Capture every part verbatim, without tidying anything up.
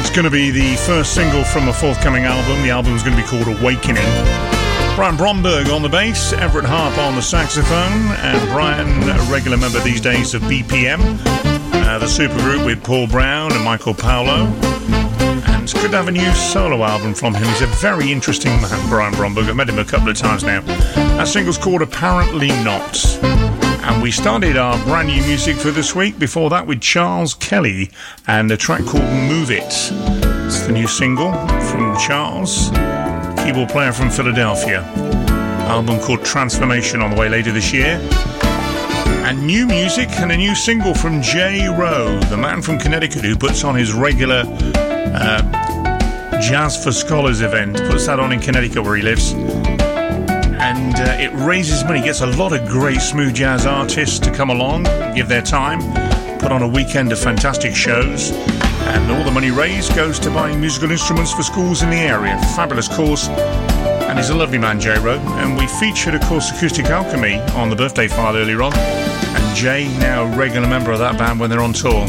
Going to be the first single from a forthcoming album. The album is going to be called Awakening. Brian Bromberg on the bass, Everett Harp on the saxophone, and Brian, a regular member these days of B P M, uh, the supergroup with Paul Brown and Michael Paolo. And it's good to have a new solo album from him. He's a very interesting man, Brian Bromberg. I've met him a couple of times now. That single's called Apparently Not. And we started our brand new music for this week before that with Charles Kelly and a track called Move It. It's the new single from Charles, keyboard player from Philadelphia. Album called Transformation on the way later this year. And new music and a new single from Jay Rowe, the man from Connecticut who puts on his regular uh, Jazz for Scholars event. Puts that on in Connecticut where he lives. And uh, it raises money, gets a lot of great smooth jazz artists to come along, give their time, put on a weekend of fantastic shows, and all the money raised goes to buying musical instruments for schools in the area. Fabulous cause, and he's a lovely man, Jay Rowe. And we featured, of course, Acoustic Alchemy on the birthday file earlier on, and Jay, now a regular member of that band when they're on tour.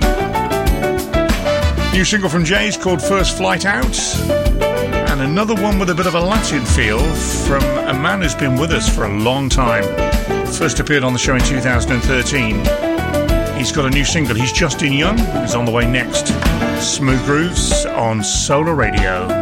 New single from Jay is called First Flight Out. And another one with a bit of a Latin feel from a man who's been with us for a long time. First appeared on the show in two thousand thirteen. He's got a new single. He's Justin Young. He's on the way next. Smooth Grooves on Solar Radio.